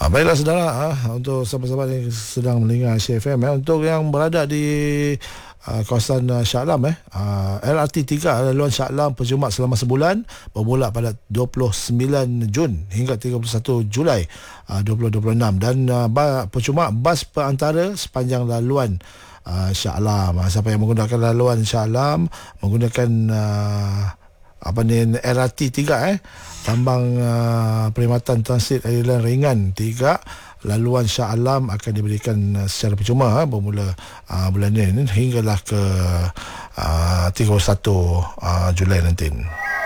Baiklah saudara, untuk sahabat-sahabat yang sedang mendengar CFM, untuk yang berada di kawasan Shah Alam, LRT 3 laluan Shah Alam percuma selama sebulan, bermula pada 29 Jun hingga 31 Julai 2026, dan percuma bas perantara sepanjang laluan Shah Alam. Siapa yang menggunakan laluan Shah Alam menggunakan LRT 3 tambang perkhidmatan transit airline ringan 3 laluan Shah Alam akan diberikan secara percuma bermula bulan ini hinggalah ke 31 Julai nanti.